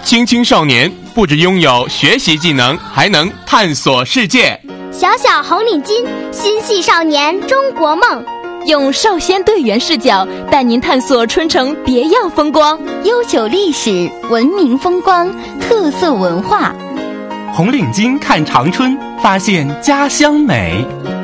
青青少年不只拥有学习技能，还能探索世界。 小小红领巾，心系少年中国梦。 用少先队员视角带您探索春城别样风光， 悠久历史，文明风光，特色文化。 红领巾看长春，发现家乡美。